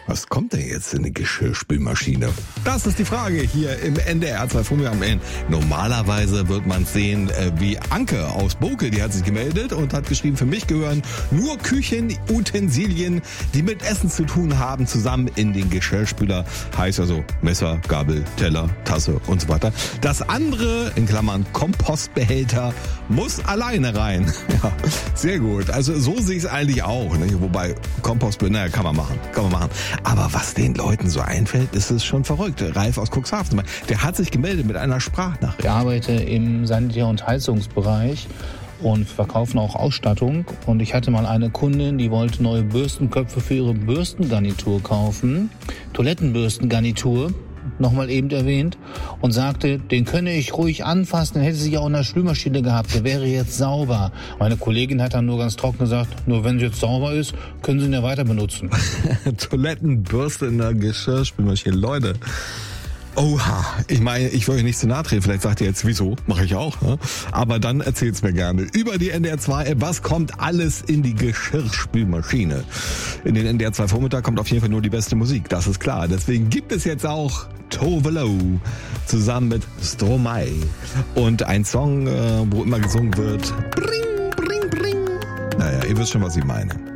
Was kommt denn jetzt in die Geschirrspülmaschine? Das ist die Frage hier im NDR 2 Funk am Ende. Normalerweise wird man sehen, wie Anke aus Bokel, die hat sich gemeldet und hat geschrieben, für mich gehören nur Küchenutensilien, die mit Essen zu tun haben, zusammen in den Geschirrspüler. Heißt also Messer, Gabel, Teller, Tasse und so weiter. Das andere, in Klammern Kompostbehälter, muss alleine rein. Ja, sehr gut. Also so sehe ich es eigentlich auch. Ne? Wobei Kompostbehälter, kann man machen. Aber was den Leuten so einfällt, ist es schon verrückt. Ralf aus Cuxhaven, der hat sich gemeldet mit einer Sprachnachricht. Ich arbeite im Sanitär- und Heizungsbereich und verkaufen auch Ausstattung. Und ich hatte mal eine Kundin, die wollte neue Bürstenköpfe für ihre Bürstengarnitur kaufen. Toilettenbürstengarnitur, nochmal eben erwähnt. Und sagte, den könne ich ruhig anfassen, den hätte sie ja auch in der Spülmaschine gehabt, der wäre jetzt sauber. Meine Kollegin hat dann nur ganz trocken gesagt, nur wenn sie jetzt sauber ist, können Sie ihn ja weiter benutzen. Toilettenbürste in der Geschirrspülmaschine, Leute. Oha, ich meine, ich will euch nicht zu nahe treten. Vielleicht sagt ihr jetzt, wieso? Mache ich auch. Ne? Aber dann erzählt's mir gerne. Über die NDR 2 App, was kommt alles in die Geschirrspülmaschine? In den NDR 2 Vormittag kommt auf jeden Fall nur die beste Musik, das ist klar. Deswegen gibt es jetzt auch Tove Lo zusammen mit Stromae. Und ein Song, wo immer gesungen wird, bring, bring, bring. Naja, ihr wisst schon, was ich meine.